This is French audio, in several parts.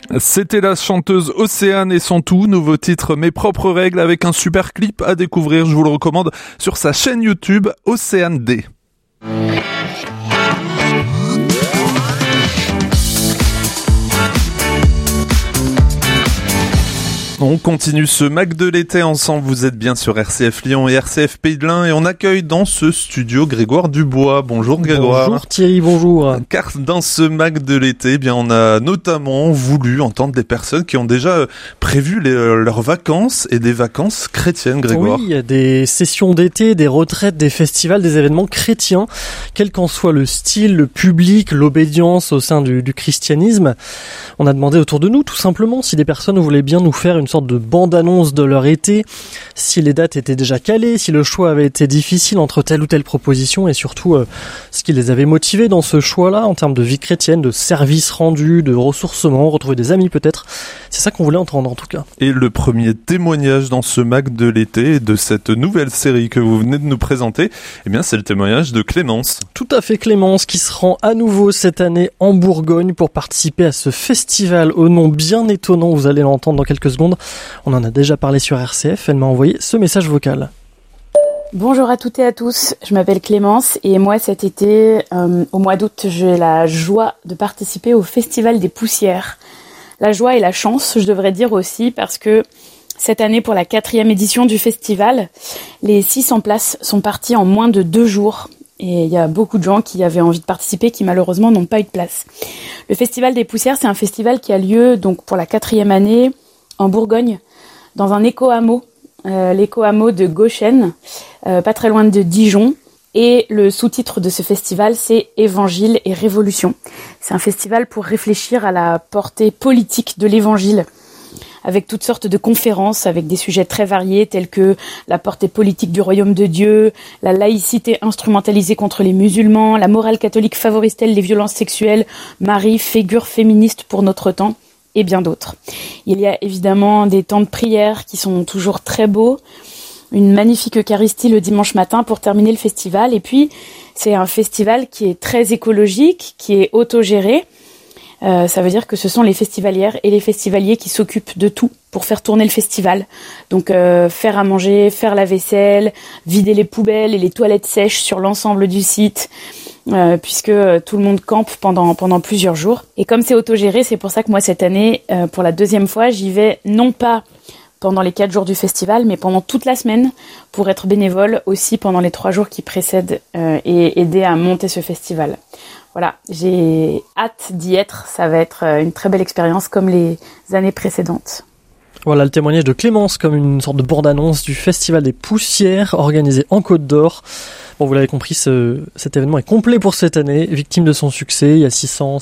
C'était la chanteuse Océane et son tout nouveau titre Mes propres règles avec un super clip à découvrir. Je vous le recommande sur sa chaîne YouTube Océane D. On continue ce Mac de l'été ensemble, vous êtes bien sur RCF Lyon et RCF Pays de l'Ain et on accueille dans ce studio Grégoire Dubois. Bonjour Grégoire. Bonjour Thierry, bonjour. Car dans ce Mac de l'été, eh bien on a notamment voulu entendre des personnes qui ont déjà prévu leurs vacances et des vacances chrétiennes, Grégoire. Oui, il y a des sessions d'été, des retraites, des festivals, des événements chrétiens, quel qu'en soit le style, le public, l'obédience au sein du christianisme. On a demandé autour de nous tout simplement si des personnes voulaient bien nous faire une sorte de bande-annonce de leur été, si les dates étaient déjà calées, si le choix avait été difficile entre telle ou telle proposition et surtout ce qui les avait motivés dans ce choix-là en termes de vie chrétienne, de services rendus, de ressourcement, retrouver des amis peut-être. C'est ça qu'on voulait entendre en tout cas. Et le premier témoignage dans ce Mac de l'été de cette nouvelle série que vous venez de nous présenter, eh bien c'est le témoignage de Clémence. Tout à fait, Clémence qui se rend à nouveau cette année en Bourgogne pour participer à ce festival au nom bien étonnant, vous allez l'entendre dans quelques secondes. On en a déjà parlé sur RCF, elle m'a envoyé ce message vocal. Bonjour à toutes et à tous, je m'appelle Clémence et moi cet été, au mois d'août, j'ai la joie de participer au Festival des Poussières. La joie et la chance, je devrais dire aussi, parce que cette année, pour la 4e édition du festival, les 600 places sont parties en moins de 2 jours. Et il y a beaucoup de gens qui avaient envie de participer, qui malheureusement n'ont pas eu de place. Le Festival des Poussières, c'est un festival qui a lieu donc pour la 4e année en Bourgogne, dans un éco-hameau, l'éco-hameau de Gauchen, pas très loin de Dijon. Et le sous-titre de ce festival, c'est Évangile et Révolution. C'est un festival pour réfléchir à la portée politique de l'évangile, avec toutes sortes de conférences, avec des sujets très variés tels que la portée politique du royaume de Dieu, la laïcité instrumentalisée contre les musulmans, la morale catholique favorise-t-elle les violences sexuelles, Marie, figure féministe pour notre temps, et bien d'autres. Il y a évidemment des temps de prière qui sont toujours très beaux, une magnifique Eucharistie le dimanche matin pour terminer le festival, et puis c'est un festival qui est très écologique, qui est autogéré. Ça veut dire que ce sont les festivalières et les festivaliers qui s'occupent de tout pour faire tourner le festival. Donc faire à manger, faire la vaisselle, vider les poubelles et les toilettes sèches sur l'ensemble du site, puisque tout le monde campe pendant plusieurs jours. Et comme c'est autogéré, c'est pour ça que moi cette année, pour la 2e fois, j'y vais non pas pendant les 4 jours du festival, mais pendant toute la semaine pour être bénévole aussi pendant les 3 jours qui précèdent et aider à monter ce festival. Voilà, j'ai hâte d'y être, ça va être une très belle expérience comme les années précédentes. Voilà le témoignage de Clémence comme une sorte de bande-annonce du Festival des Poussières organisé en Côte d'Or. Bon, vous l'avez compris, cet événement est complet pour cette année, victime de son succès. Il y a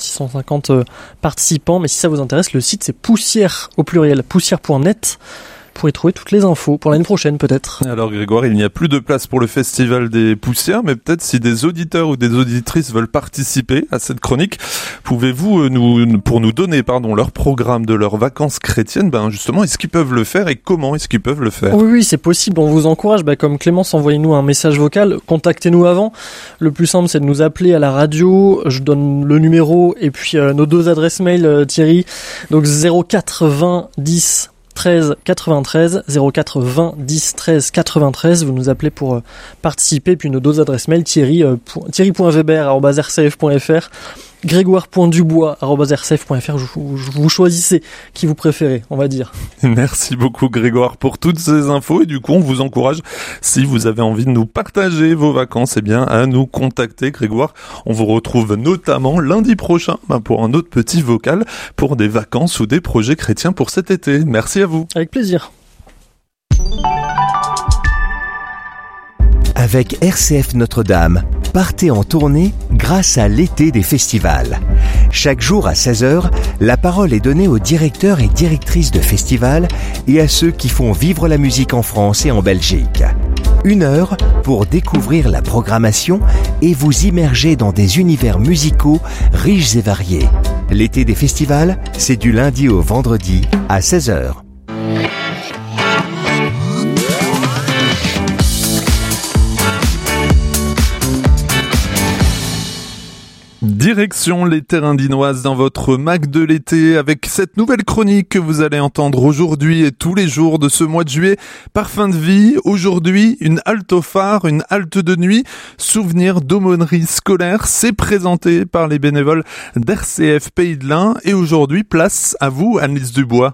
650 participants, mais si ça vous intéresse, le site c'est poussière au pluriel, poussière.net. Pour y trouver toutes les infos pour l'année prochaine peut-être. Alors Grégoire, il n'y a plus de place pour le Festival des Poussières, mais peut-être si des auditeurs ou des auditrices veulent participer à cette chronique, pouvez-vous pour nous donner leur programme de leurs vacances chrétiennes, justement, est-ce qu'ils peuvent le faire et comment est-ce qu'ils peuvent le faire ? Oui, c'est possible, on vous encourage, comme Clémence, envoyez-nous un message vocal, contactez-nous avant. Le plus simple c'est de nous appeler à la radio, je donne le numéro et puis nos 2 adresses mail Thierry, donc 04 20 10 13 93 04 20 10 13 93. Vous nous appelez pour participer. Puis nos 2 adresses mail thierry.weber@rcf.fr, grégoire.dubois@rcf.fr. Vous choisissez qui vous préférez, on va dire. Merci beaucoup Grégoire pour toutes ces infos et du coup on vous encourage, si vous avez envie de nous partager vos vacances, à nous contacter Grégoire. On vous retrouve notamment lundi prochain pour un autre petit vocal pour des vacances ou des projets chrétiens pour cet été. Merci à vous. Avec plaisir. Avec RCF Notre-Dame, partez en tournée grâce à l'été des festivals. Chaque jour à 16h, la parole est donnée aux directeurs et directrices de festivals et à ceux qui font vivre la musique en France et en Belgique. 1 heure pour découvrir la programmation et vous immerger dans des univers musicaux riches et variés. L'été des festivals, c'est du lundi au vendredi à 16h. Direction Direction les terrains d'Inoise dans votre Mac de l'été avec cette nouvelle chronique que vous allez entendre aujourd'hui et tous les jours de ce mois de juillet. Parfum de vie, aujourd'hui une halte au phare, une halte de nuit, souvenir d'aumônerie scolaire, c'est présenté par les bénévoles d'RCF Pays de l'Ain et aujourd'hui place à vous Annelise Dubois.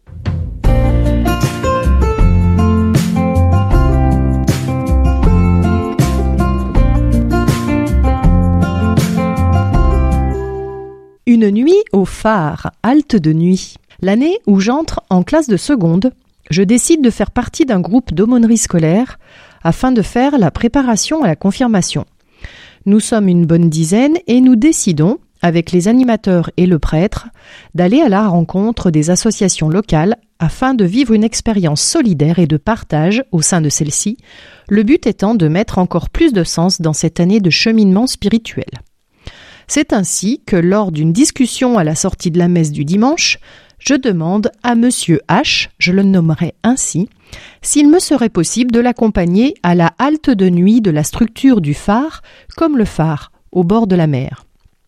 Une nuit au phare, halte de nuit. L'année où j'entre en classe de seconde, je décide de faire partie d'un groupe d'aumônerie scolaire afin de faire la préparation à la confirmation. Nous sommes une bonne dizaine et nous décidons, avec les animateurs et le prêtre, d'aller à la rencontre des associations locales afin de vivre une expérience solidaire et de partage au sein de celle-ci, le but étant de mettre encore plus de sens dans cette année de cheminement spirituel. C'est ainsi que lors d'une discussion à la sortie de la messe du dimanche, je demande à Monsieur H, je le nommerai ainsi, s'il me serait possible de l'accompagner à la halte de nuit de la structure du phare, comme le phare, au bord de la mer.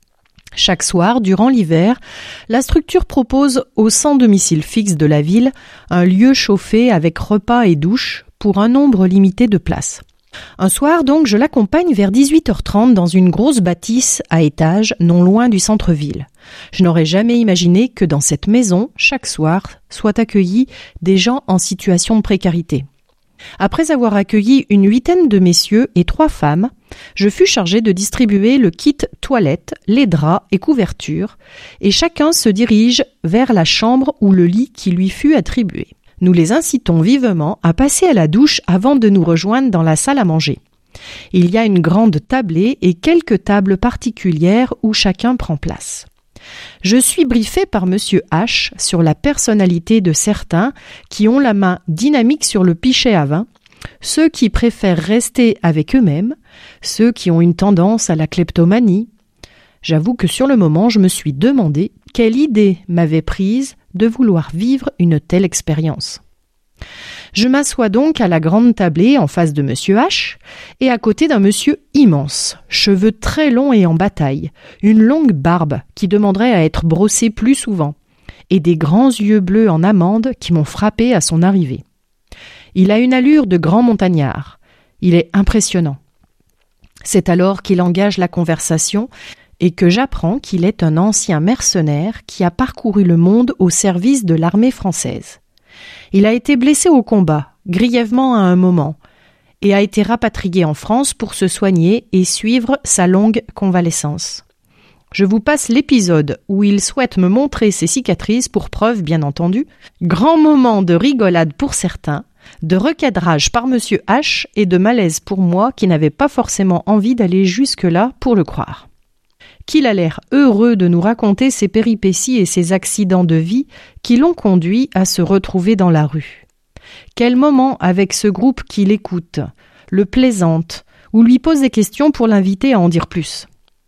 Chaque soir, durant l'hiver, la structure propose aux sans-domicile fixe de la ville un lieu chauffé avec repas et douche pour un nombre limité de places. Un soir donc, je l'accompagne vers 18h30 dans une grosse bâtisse à étages non loin du centre-ville. Je n'aurais jamais imaginé que dans cette maison, chaque soir, soient accueillis des gens en situation de précarité. Après avoir accueilli une 8aine de messieurs et 3 femmes, je fus chargé de distribuer le kit toilette, les draps et couvertures, et chacun se dirige vers la chambre ou le lit qui lui fut attribué. Nous les incitons vivement à passer à la douche avant de nous rejoindre dans la salle à manger. Il y a une grande tablée et quelques tables particulières où chacun prend place. Je suis briefé par Monsieur H sur la personnalité de certains qui ont la main dynamique sur le pichet à vin, ceux qui préfèrent rester avec eux-mêmes, ceux qui ont une tendance à la kleptomanie. J'avoue que sur le moment, je me suis demandé quelle idée m'avait prise de vouloir vivre une telle expérience. Je m'assois donc à la grande tablée en face de Monsieur H et à côté d'un monsieur immense, cheveux très longs et en bataille, une longue barbe qui demanderait à être brossée plus souvent et des grands yeux bleus en amande qui m'ont frappé à son arrivée. Il a une allure de grand montagnard. Il est impressionnant. C'est alors qu'il engage la conversation et que j'apprends qu'il est un ancien mercenaire qui a parcouru le monde au service de l'armée française. Il a été blessé au combat, grièvement à un moment, et a été rapatrié en France pour se soigner et suivre sa longue convalescence. Je vous passe l'épisode où il souhaite me montrer ses cicatrices pour preuve, bien entendu. Grand moment de rigolade pour certains, de recadrage par Monsieur H et de malaise pour moi qui n'avais pas forcément envie d'aller jusque-là pour le croire. Qu'il a l'air heureux de nous raconter ses péripéties et ses accidents de vie qui l'ont conduit à se retrouver dans la rue. Quel moment avec ce groupe qui l'écoute, le plaisante ou lui pose des questions pour l'inviter à en dire plus.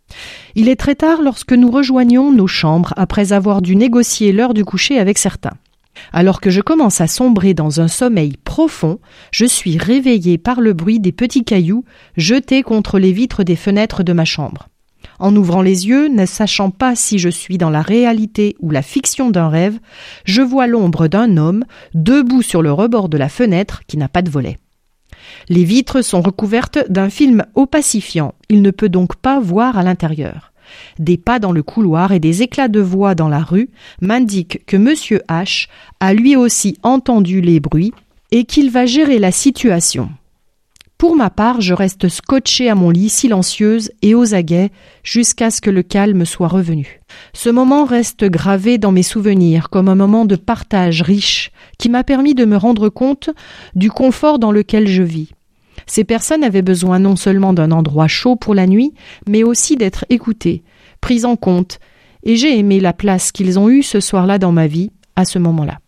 Il est très tard lorsque nous rejoignons nos chambres après avoir dû négocier l'heure du coucher avec certains. Alors que je commence à sombrer dans un sommeil profond, je suis réveillé par le bruit des petits cailloux jetés contre les vitres des fenêtres de ma chambre. En ouvrant les yeux, ne sachant pas si je suis dans la réalité ou la fiction d'un rêve, je vois l'ombre d'un homme debout sur le rebord de la fenêtre qui n'a pas de volet. Les vitres sont recouvertes d'un film opacifiant, il ne peut donc pas voir à l'intérieur. Des pas dans le couloir et des éclats de voix dans la rue m'indiquent que Monsieur H a lui aussi entendu les bruits et qu'il va gérer la situation. Pour ma part, je reste scotchée à mon lit, silencieuse et aux aguets, jusqu'à ce que le calme soit revenu. Ce moment reste gravé dans mes souvenirs comme un moment de partage riche qui m'a permis de me rendre compte du confort dans lequel je vis. Ces personnes avaient besoin non seulement d'un endroit chaud pour la nuit, mais aussi d'être écoutées, prises en compte, et j'ai aimé la place qu'ils ont eue ce soir-là dans ma vie, à ce moment-là.